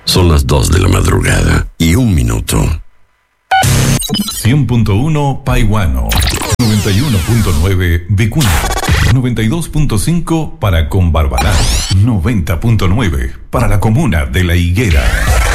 Son las 2 de la madrugada y 1 minuto. 100.1 Paihuano, 91.9 Vicuña, 92.5 para Combarbalá, 90.9 para la comuna de La Higuera.